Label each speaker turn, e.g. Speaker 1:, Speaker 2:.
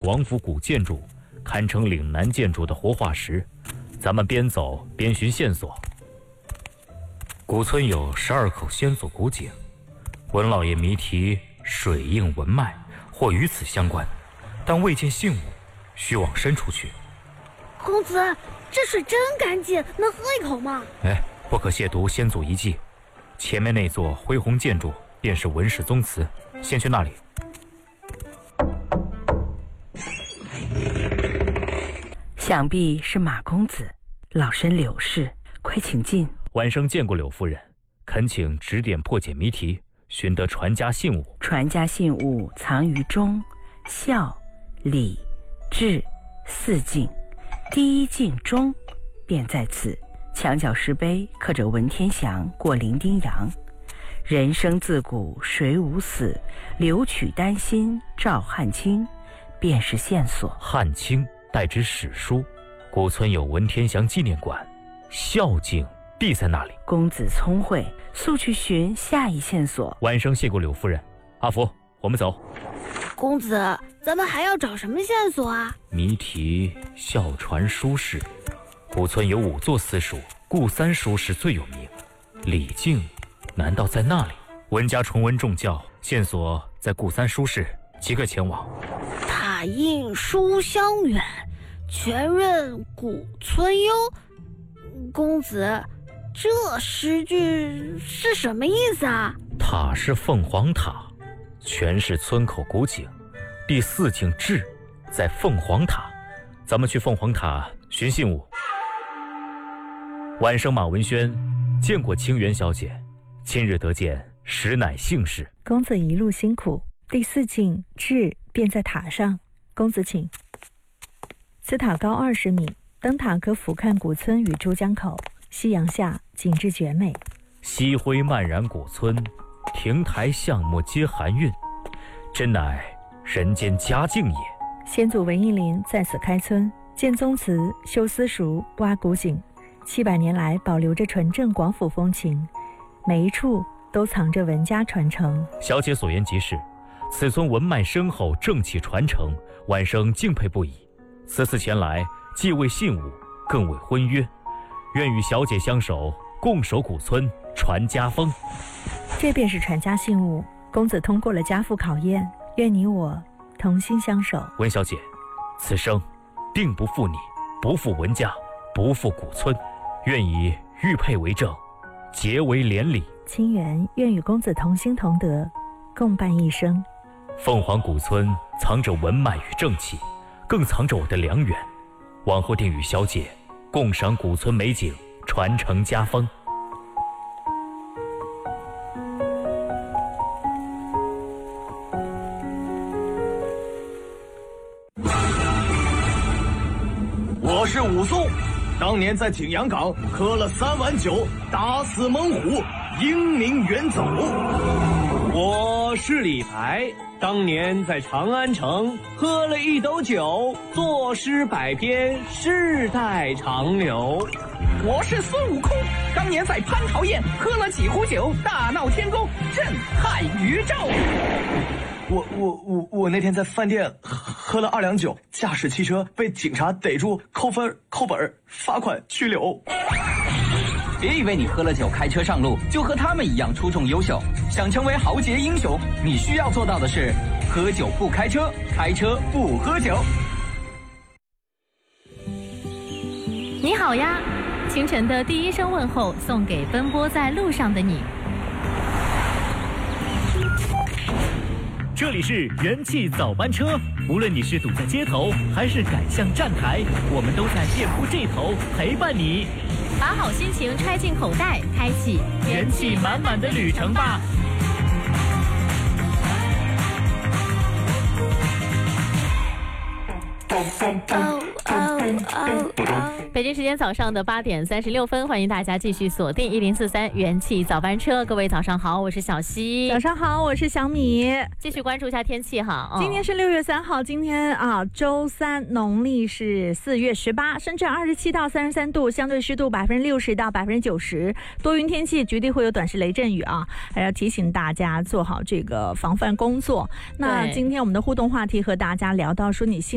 Speaker 1: 王府古建筑，堪称岭南建筑的活化石。咱们边走边寻线索。古村有12口仙索古井，文老爷谜题水映文脉，或与此相关，但未见信物，需往深处去。
Speaker 2: 公子，这水真干净，能喝一口吗？
Speaker 1: 不可亵渎先祖遗迹。前面那座恢宏建筑便是文氏宗祠，先去那里。
Speaker 3: 想必是马公子，老身柳氏，快请进。
Speaker 1: 晚生见过柳夫人，恳请指点破解谜题，寻得传家信物。
Speaker 3: 传家信物藏于忠、孝、礼、智4境，第1境忠便在此。墙角石碑刻着文天祥过零丁洋，人生自古谁无死，留取丹心照汗青，便是线索。
Speaker 1: 汗青代指史书，古村有文天祥纪念馆，孝敬必在那里。
Speaker 3: 公子聪慧，速去寻下一线索。
Speaker 1: 晚生谢过柳夫人。阿福，我们走。
Speaker 2: 公子，咱们还要找什么线索啊？
Speaker 1: 谜题笑传书室，古村有5座私塾，顾三书室最有名。李靖难道在那里？文家崇文重教，线索在顾三书室，即刻前往。
Speaker 2: 塔印书香远，全任古村幽。公子，这诗句是什么意思啊？
Speaker 1: 塔是凤凰塔，全是村口古井，第4境志在凤凰塔。咱们去凤凰塔寻信物。晚生马文轩见过清源小姐，今日得见，实乃幸事。
Speaker 4: 公子一路辛苦，第4境志便在塔上，公子请。此塔高20米，登塔可俯瞰古村与珠江口，夕阳下景致绝美。
Speaker 1: 夕辉漫然古村，亭台巷陌皆含韵，真乃人间佳境也。
Speaker 4: 先祖文义林在此开村，建宗祠，修私塾，挖古井，700年来保留着纯正广府风情，每一处都藏着文家传承。
Speaker 1: 小姐所言极是，此村文脉深厚，正气传承，晚生敬佩不已。此次前来，既为信物，更为婚约，愿与小姐相守，共守古村，传家风。
Speaker 4: 这便是传家信物，公子通过了家父考验，愿你我同心相守。
Speaker 1: 文小姐，此生定不负你，不负文家，不负古村，愿以玉佩为证，结为连理。
Speaker 4: 清源愿与公子同心同德，共伴一生。
Speaker 1: 凤凰古村藏着文脉与正气，更藏着我的良缘，往后定与小姐共赏古村美景，传承家风。
Speaker 5: 我是武松，当年在景阳冈喝了3碗酒，打死猛虎，英名远走。
Speaker 6: 我是李白，当年在长安城喝了1斗酒，作诗100篇，世代长流。
Speaker 7: 我是孙悟空，当年在蟠桃宴喝了几壶酒，大闹天宫，震撼宇宙。
Speaker 5: 我那天在饭店喝了2两酒，驾驶汽车被警察逮住，扣分、扣本、罚款、拘留。
Speaker 7: 别以为你喝了酒开车上路就和他们一样出众优秀，想成为豪杰英雄，你需要做到的是喝酒不开车，开车不喝酒。
Speaker 8: 你好呀，清晨的第一声问候送给奔波在路上的你。
Speaker 1: 这里是元气早班车，无论你是堵在街头还是赶向站台，我们都在店铺这头陪伴你。
Speaker 8: 把好心情揣进口袋，开启
Speaker 1: 元气满满的旅程吧。
Speaker 8: 北京时间早上的8点36分，欢迎大家继续锁定1043元气早班车。各位早上好，我是小溪。
Speaker 4: 早上好，我是小米。
Speaker 8: 继续关注一下天气哈。
Speaker 4: 今天是6月3号，今天周三，农历是4月18，深圳27到33度，相对湿度60%到90%，多云天气，局地会有短时雷阵雨啊，还要提醒大家做好这个防范工作。那今天我们的互动话题和大家聊到说，你